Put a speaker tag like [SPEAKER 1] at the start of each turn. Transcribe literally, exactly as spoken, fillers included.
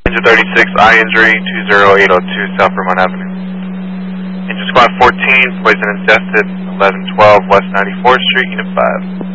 [SPEAKER 1] thirty-six, eye injury, two zero eight zero two South Vermont Avenue. Engine Squad fourteen, poison ingested, eleven twelve West ninety-fourth Street, Unit five.